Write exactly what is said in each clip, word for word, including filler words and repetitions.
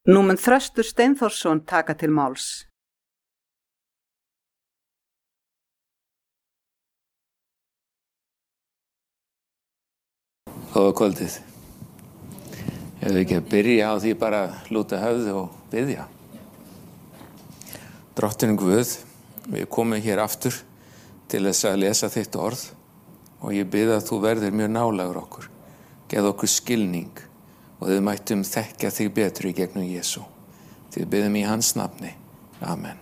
Nú mun Þröstur Steinþórsson taka til máls. Góða kvöldið. Ef við ekki að byrja á því bara að lúta höfði og biðja. Drottinn Guð, við komum hér aftur til þess að lesa þitt orð og ég bið að þú verðir mjög nálægur okkur. Geð okkur skilning og þið mættum þekkja þig betur í gegnum Jesú. Þið biðum í hans nafni. Amen.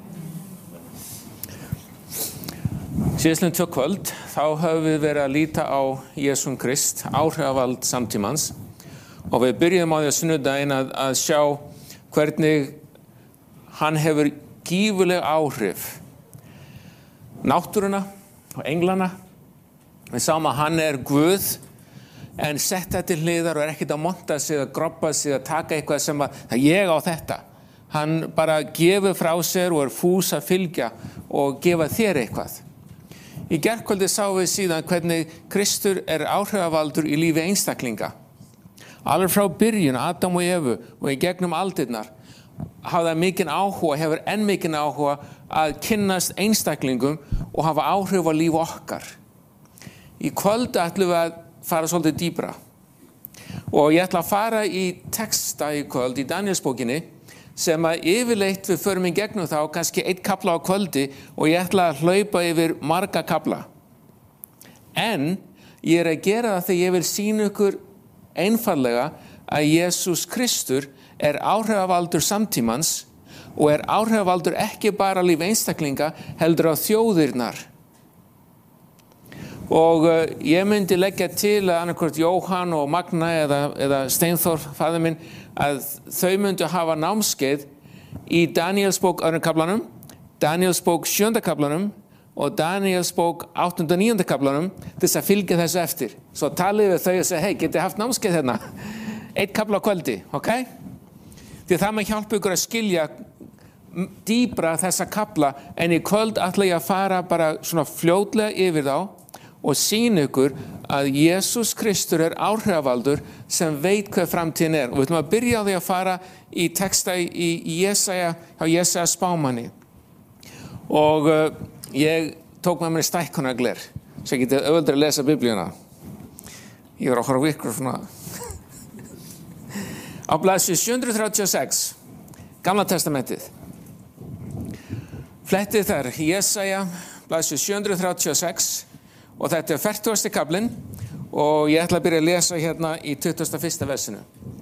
Síðastliðin tvö kvöld, þá höfum við verið að líta á Jesúm Krist, áhrifavald samtímans, og við byrjum á því að sunnudaginn að, að sjá hvernig hann hefur gífurleg áhrif. Náttúruna og englana, við sáum að hann er Guð, en setta til hliðar og er ekkert að monta sig, að groppa sig, að taka eitthvað sem að, að ég á þetta. Hann bara gefur frá sér og er fús að fylgja og gefa þér eitthvað. Í gærkvöldi sáum við síðan hvernig Kristur er áhrifavaldur í lífi einstaklinga. Alveg frá byrjun, Adam og Evu og í gegnum aldirnar, hafði mikinn áhuga, hefur enn mikinn áhuga að kynnast einstaklingum og hafa áhrif á líf okkar. Í kvöldi ætlum við að fara svolítið dýpra. Og ég ætla að fara í texta í kvöld í Danielsbókinni sem að yfirleitt við förum í gegnum þá kannski einn kapla á kvöldi og ég ætla að hlaupa yfir marga kapla. En ég er að gera það þegar ég vil sýna ykkur einfallega að Jesús Kristur er áhrifavaldur samtímans og er áhrifavaldur ekki bara líf einstaklinga heldur á þjóðirnar. Og uh, ég myndi leggja til að annarkvort Jóhann og Magna eða, eða Steinþór, faðir minn, að þau myndu hafa námskeið í Danielsbók öðrum kaplanum, Danielsbók sjönda kaplanum og Danielsbók áttunda og níunda kaplanum til þess að fylgja þessu eftir. Svo talið við þau og segja, hei, getið haft námskeið hérna? Eitt kapla á kvöldi, ok? Því það maður hjálpa ykkur að skilja dýpra þessa kapla, en í kvöld ætla ég að fara bara svona fljótlega yfir þá og sýna ykkur að Jesús Kristur er áhrifavaldur sem veit hvað framtíðin er. Og við ætlum að byrja á því að fara í texta í, í Jesaja, á Jesaja spámanni. Og uh, ég tók með mér stækkunargler, svo ég geti auðveldur að lesa Biblíuna. Ég var að horfa ykkur svona. Á blaðsíðu sjö hundruð þrjátíu og sex, Gamla testamentið. Flettið þar, Jesaja, blaðsíðu sjö hundruð þrjátíu og sex, og þetta er fertugasti kaflinn og ég ætla að byrja að lesa hérna í tuttugasta og fyrsta versinu.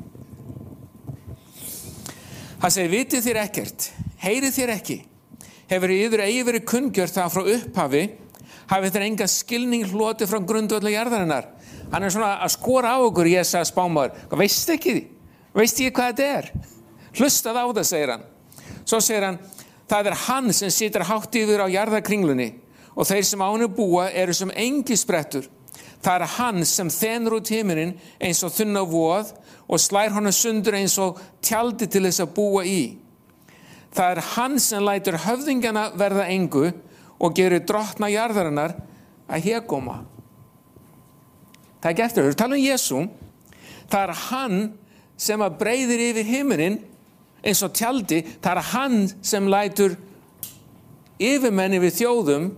Það segir, vitið þér ekkert, heyrið þér ekki, hefur yður eigi verið kunngjört það frá upphafi, hafið þér enga skilning hlotið frá grundvelli jarðarinnar. Hann er svona að skora á okkur, Jesaja spámaður. Veist ekki, veist ekki hvað þetta er? Hlustað á það, segir hann. Svo segir hann, það er hann sem situr hátt yfir á jarðarkringlunni, og þeir sem á henni búa eru sem engisprettur. Það er hann sem þenur út himinin eins og þunna voð og slær honum sundur eins og tjaldi til þess að búa í. Það er hann sem lætur höfðingjana verða engu og gerir drottna jarðarinnar að hégóma. Það er ekki eftir, við talum um Jesú. Það er hann sem að breiðir yfir himinin eins og tjaldi. Það er hann sem lætur yfirmenn yfir þjóðum,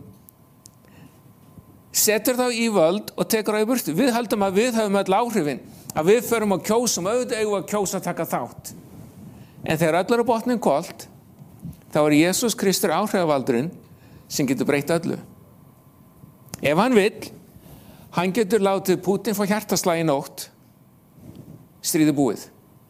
setur þá í völd og tekur á í burtu. Við höldum að við höfum öll áhrifin, að við förum að kjósa, og auðvitað eigum að kjósa að taka þátt. En þegar öll eru botnin kolt, þá er Jesús Kristur áhrifavaldurinn sem getur breytt öllu. Ef hann vill, hann getur látið Pútín fá hjartaslag í nótt, stríði búið.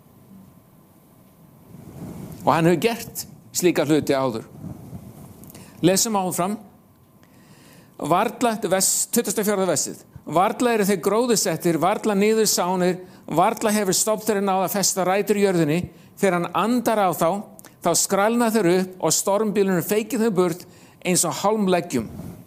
Og hann hefur gert slíka hluti áður. Lesum áfram. Varla, tuttugasta og fjórða versið. Varla eru þeir gróðusettir, varla niður sánir, varla hefur stofnþurinn náð að festa rætur í jörðinni, þegar hann andar á þá, þá skrælna þeir upp og stormbílunum feikir þau burt eins og hálmleggjum.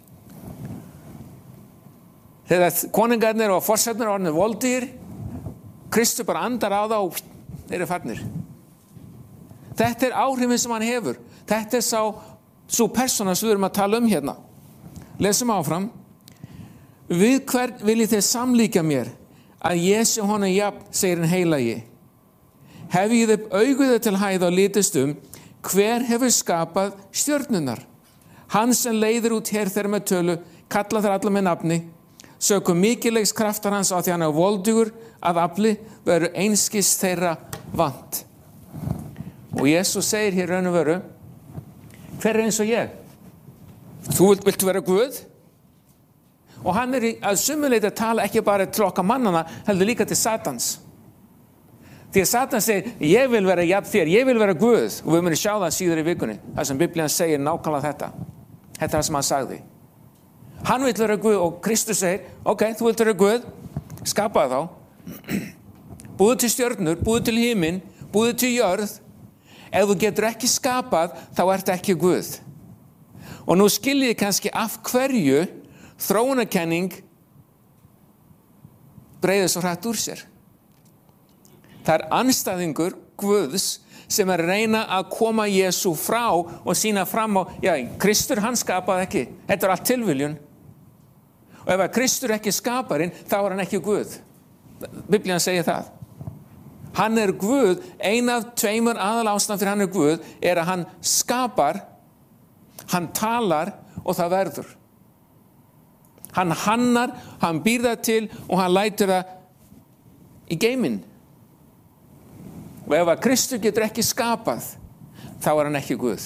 Þegar konungarnir og forsetnir orðnir voldýr, Kristur bara andar á þá og þeir eru farnir. Þetta er áhrifin sem hann hefur. Þetta er sá, svo persóna sem við erum að tala um hérna. Lesum áfram. Við hvern viljið þið samlíka mér að Jesú honum jafn, segir hinn heilagi. Hefjið upp auguðu til hæða og litist um, hver hefur skapað stjörnurnar? Hann sem leiðir út her þeirra með tölu, kalla þeir alla með nafni, sökum mikilvægs kraftar hans á því hann er voldugur að afli, verður einskis þeirra vant. Og Jesús segir hér raun og veru, hver er eins og ég? Þú vilt, viltu vera Guð? Og hann er í, að sumuleyti að tala ekki bara til okkar mannana, heldur líka til Satans. Því að Satan segir, ég vil vera jafn þér, ég vil vera Guð. Og við munum sjá það síðar í vikunni, þar sem Biblían segir nákvæmlega þetta. Þetta er það sem hann sagði. Hann vil vera Guð og Kristus segir, ok, þú vilt vera Guð, skapaðu þá. Búðu til stjörnur, búðu til himinn, búðu til jörð. Ef þú getur ekki skapað, þá ertu ekki Guð. Og nú skiljið kannski af hverju þróunarkenning breiðir svo hratt úr sér. Það er andstæðingur Guðs sem er að reyna að koma Jesú frá og sína fram á, já, Kristur hann skapaði ekki. Þetta er allt tilviljun. Og ef að Kristur ekki skaparinn, þá er hann ekki Guð. Biblían segir það. Hann er Guð, ein af tveimur aðalástæðum fyrir hann er Guð, er að hann skapar, hann talar og það verður. Hann hannar, hann býr það til og hann lætur það í geiminn. Og ef að Kristur getur ekki skapað, þá er hann ekki Guð.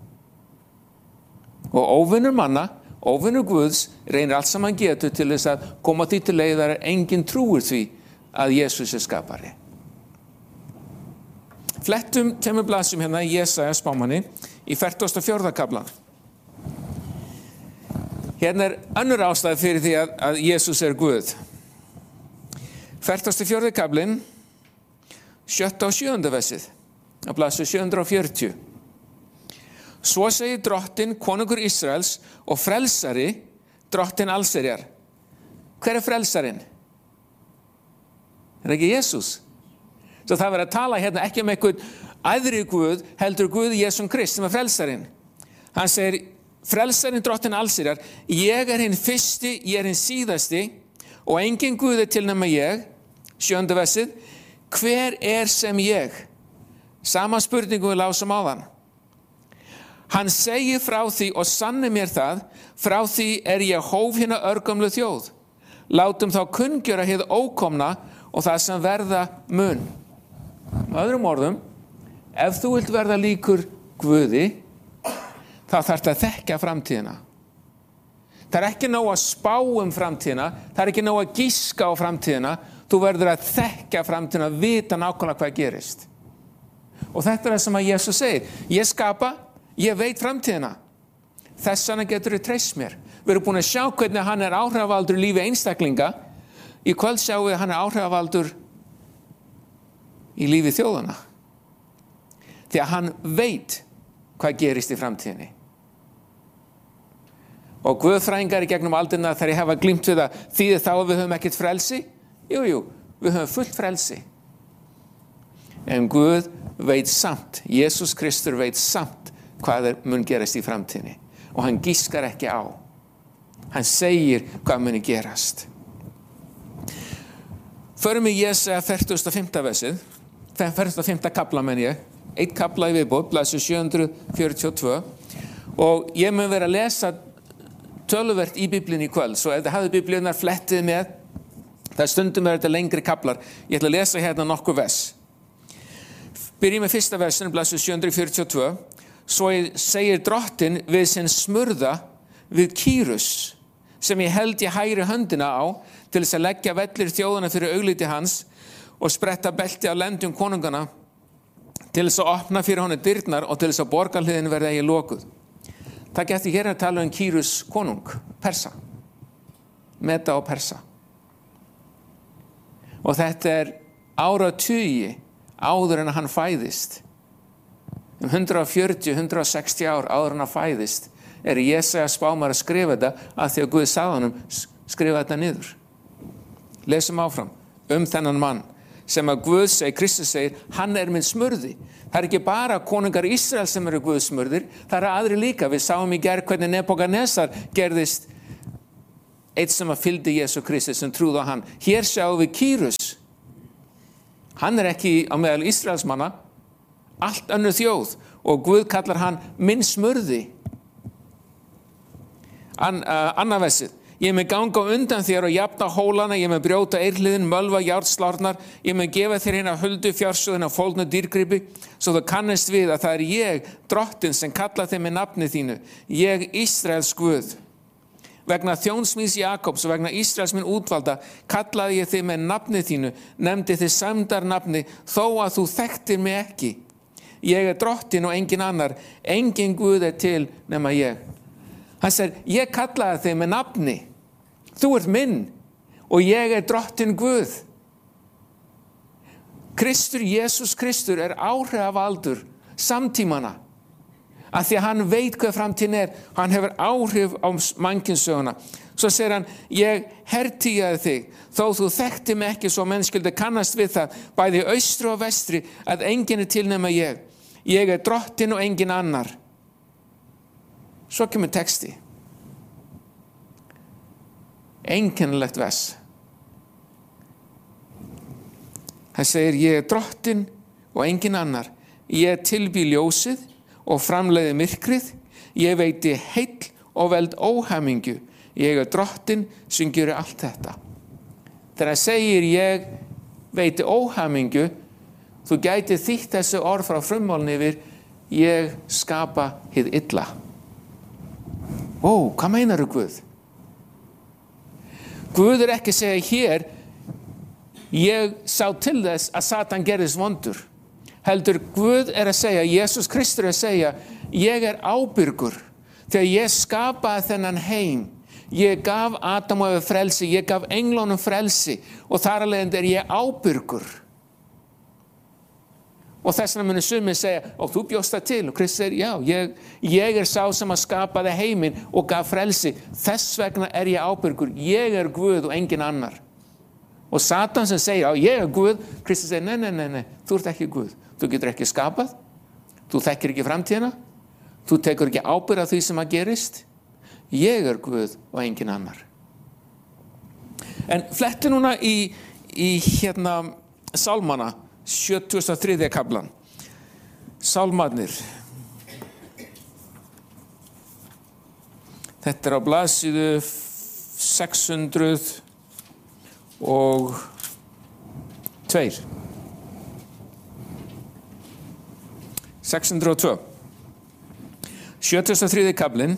Og óvinnur manna, óvinnur Guðs, reynir allt sem hann getur til þess að koma því til leiðar að enginn trúir því að Jesús er skapari. Flettum tveimur blaðsum hérna í Jesaja spámanni í fertugasta og fjórða kafla. Hérna er önnur ástæða fyrir því að, að Jesús er Guð. fertugasti og fjórði kaflinn, sjötta og sjöunda versið, á blaðsíðu sjö hundruð fjörutíu. Svo segir drottinn, konungur Ísraels og frelsari, drottinn allsherjar. Hver er frelsarinn? Er ekki Jesús? Svo það verður að tala hérna ekki um einhvern æðri Guð, heldur Guð Jesúm Krist sem er frelsarinn. Hann segir, frelsarinn, drottinn allsherjar, ég er hinn fyrsti, ég er hinn síðasti og engin Guð er til nema ég, sjöunda versið, hver er sem ég? Sama spurningu við lásum áðan. Hann segir frá því og sanni mér það, frá því er ég hóf hérna örgömlu þjóð. Látum þá kunngjöra hið ókomna og það sem verða mun. Með öðrum orðum, ef þú vilt verða líkur Guði, þá þarftu að þekkja framtíðina. Það er ekki nóg að spá um framtíðina, það er ekki nóg að giska á framtíðina, þú verður að þekkja framtíðina, að vita nákvæmlega hvað gerist. Og þetta er það sem að Jesús segir. Ég skapa, ég veit framtíðina. Þess vegna getur þið treyst mér. Við erum búin að sjá hvernig hann er áhrifavaldur í lífi einstaklinga. Í kvöld sjáum við að hann er áhrifavaldur í lífi þjóðana. Því að hann veit hvað gerist í framtíðinni. Og guðfræðingar í gegnum aldirna þegar ég hafa glímt við það, þýðir þá að við höfum ekkert frelsi? Jú, jú, við höfum fullt frelsi. En Guð veit samt, Jesús Kristur veit samt hvað er mun gerast í framtíðinni. Og hann gískar ekki á. Hann segir hvað muni gerast. Förum við Jesaja fertugasta og fimmta versið, fertugasta og fimmta kafla menn ég, eitt kafla í viðbót, blaðsíðu sjö hundruð fjörutíu og tvö, og ég mun vera að lesa töluvert í Biblíunni í kvöld, svo ef þið hafið Biblíunnar flettið með, það stundum er þetta lengri kaflar. Ég ætla að lesa hérna nokkur vers. Byrjum með fyrsta versinu, blaðsíðu sjö hundruð fjörutíu og tvö. Svo segir drottinn við sinn smurða við Kýrus, sem ég held ég hægri höndina á, til þess að leggja vellir þjóðana fyrir augliti hans og spretta belti á lendum konungana, til þess að opna fyrir honum dyrnar og til þess að borgarhliðin verði eigi lokuð. Það geti hér að tala um Kýrus konung, Persa. Meda og Persa. Og þetta er áratugi áður en hann fæðist. Um hundrað fjörutíu til hundrað sextíu ár áður en hann fæðist er Jesaja spámar að skrifa þetta að því að Guð sagði honum skrifa þetta niður. Lesum áfram um þennan mann sem að Guð segir, Kristus segir, hann er minn smurði. Það er ekki bara konungar Ísrael sem eru Guðs smurðir, það eru aðri líka. Við sáum í gær hvernig Nebúkadnesar gerðist eitt sem að fylgdi Jesú Kristus sem trúði á hann. Hér sjáum við Kýrus. Hann er ekki á meðal Ísraelsmanna, allt önnur þjóð, og Guð kallar hann minn smurði. An, uh, annað versið. Ég mun ganga undan þér og jafna hólana, ég mun brjóta eirhliðin, mölva járnslárnar, ég mun gefa þér hina huldu fjársjóðina fólgnu dýrgripi, svo þú kannist við að það er ég, drottinn, sem kalla þig með nafni þínu, ég Ísraels Guð. Vegna þjóns míns Jakobs og vegna Ísraels minn útvalda kallaði ég þig með nafni þínu, nefndi þig sæmdarnafni, þó að þú þekktir mig ekki. Ég er drottinn og engin annar, engin Guð er til nema ég. Hann segir, ég kallaði þig með nafni, þú ert minn og ég er drottinn Guð. Kristur, Jesús Kristur er áhrifavaldur samtímana. Að því að hann veit hvað framtíðin er, hann hefur áhrif á mannkynsöguna. Svo segir hann, ég hertíjaði þig, þó þú þekkti mig ekki svo menn skyldi kannast við það, bæði austri og vestri, að enginn er til nema ég. Ég er drottinn og enginn annar. Svo kemur texti. Einkennilegt vers. Hann segir, ég er drottinn og enginn annar. Ég tilbý ljósið og framleiði myrkrið, ég veiti heill og veld óhamingju, ég er drottinn sem gerir allt þetta. Þegar hann segir ég veiti óhamingju, þú gæti þýtt þessu orð frá frummálni yfir, ég skapa hið illa. Ó, hvað meinar þú Guð? Guð er ekki að segja hér, ég sá til þess að Satan gerðist vondur. Heldur Guð er að segja, Jesús Kristur er að segja, ég er ábyrgur þegar ég skapaði þennan heim. Ég gaf Adam og Evu frelsi, ég gaf englunum frelsi og þar af leiðandi er ég ábyrgur. Og þess vegna munu sumir segja, og þú bjóst það til, og Kristur segir, já, ég, ég er sá sem að skapaði heiminn og gaf frelsi, þess vegna er ég ábyrgur, ég er Guð og engin annar. Og Satan sem segir, já, ég er Guð, Kristur segir, nei, nei, nei, nei, þú ert ekki Guð. Þú getur ekki skapað, þú þekkir ekki framtíðina, þú tekur ekki ábyrgð á því sem að gerist. Ég er Guð og engin annar. En fletti núna í, í hérna Sálmana, sjötugasta og þriðja kaflan. Sálmarnir. Þetta er á blaðsíðu sex hundruð og tveir. sex hundruð og tvö. sjötugasta og þriðji kaflinn,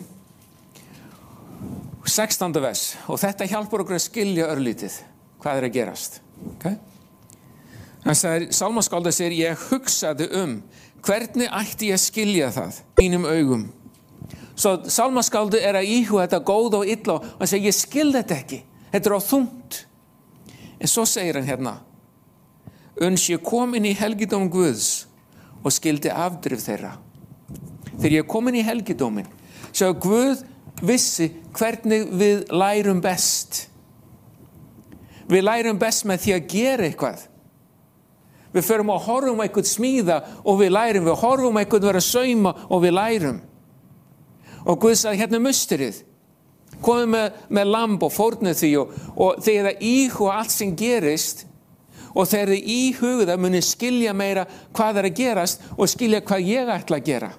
sextánda vers. Og þetta hjálpar okkur að skilja örlítið hvað er að gerast. Okay? Hann sagði, sálmaskáldur segir, ég hugsaði um hvernig ætti ég að skilja það mínum augum. Svo sálmaskáldur er að íhuga þetta góða og illa og hann segir, ég skil þetta ekki. Þetta er á þungt. En svo segir hann hérna, uns ég kom inn í helgidóm Guðs og skildi afdrif þeirra. Þegar ég kom inn í helgidómin, svo Guð vissi hvernig við lærum best. Við lærum best með því að gera eitthvað. Við förum og horfum á eitthvað smíða og við lærum. Við horfum á eitthvað vera að sauma og við lærum. Og Guð sagði, hérna musterið. Komið með, með lamb og fórnið því og, og þegar það íhuga allt sem gerist og þegar þið íhuga það muni skilja meira hvað er að gerast og skilja hvað ég ætla að gera.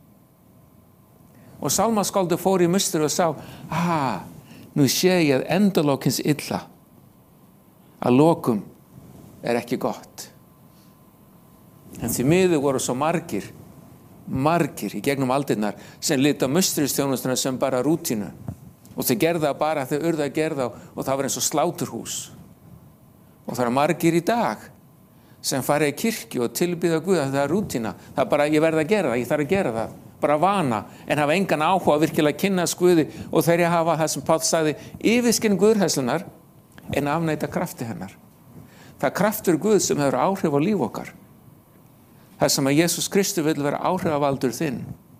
Og sálmaskáldur fór í musterið og sá, ah, nú sé ég að endalókins illa. Að lokum er ekki gott. En því miður voru svo margir, margir í gegnum aldirnar sem lita musteristjónustuna sem bara rútínu. Og þau gerða bara þau urðu að gerða og það var eins og sláturhús. Og það er margir í dag sem fara í kirkju og tilbyða Guð að það er rútína. Það er bara, ég verð að gera það, ég þarf að gera það. Bara vana, en hafa engan áhuga að virkilega kynna Guði og þeir hafa það sem Páll sagði, yfirskinn Guðhræðslunnar en afneita krafti hennar. Það er kraftur Guð sem hefur áhrif á líf okkar. Það sem að Jesús Kristur vill vera áhrifavaldur þinn.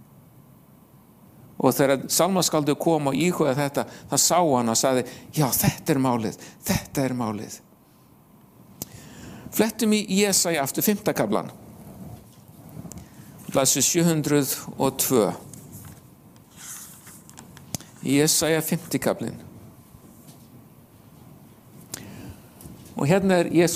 Og þegar sálmaskáldur kom og íhuga þetta, það sá hann og sagði, já, þetta er málið, þetta er málið. Flettum í Jesaja aftur fimmta kaflan. Blaðsíðu sjö hundruð og tvö. Jesaja fimmti kaflinn. Og hérna er Jesús